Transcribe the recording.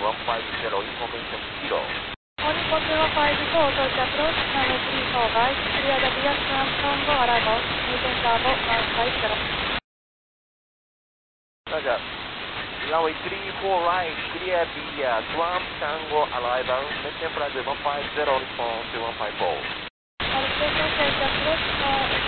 150 information kilo. Morning for 054, approach runway 34 right, clear the Vietnam Tango arrival, maintain Bravo 150. Roger. Runway 34 right, clear the Guam Tango arrival, maintain flight 150, response to 154. Station change approach